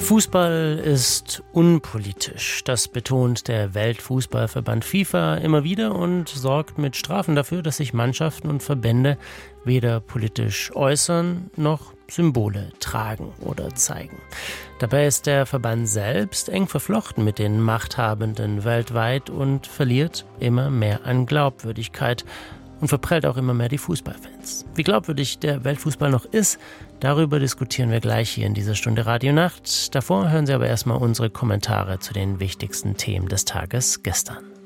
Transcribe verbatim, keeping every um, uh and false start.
Fußball ist unpolitisch. Das betont der Weltfußballverband FIFA immer wieder und sorgt mit Strafen dafür, dass sich Mannschaften und Verbände weder politisch äußern noch Symbole tragen oder zeigen. Dabei ist der Verband selbst eng verflochten mit den Machthabenden weltweit und verliert immer mehr an Glaubwürdigkeit und verprellt auch immer mehr die Fußballfans. Wie glaubwürdig der Weltfußball noch ist, darüber diskutieren wir gleich hier in dieser Stunde Radio Nacht. Davor hören Sie aber erstmal unsere Kommentare zu den wichtigsten Themen des Tages gestern.